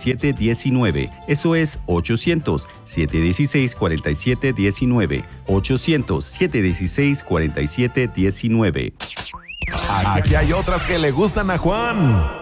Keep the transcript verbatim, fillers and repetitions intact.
siete uno nueve. Eso es ochocientos, siete uno seis, cuatro siete uno nueve. ochocientos, siete uno seis, cuatro siete uno nueve. Aquí hay otras que le gustan a Juan.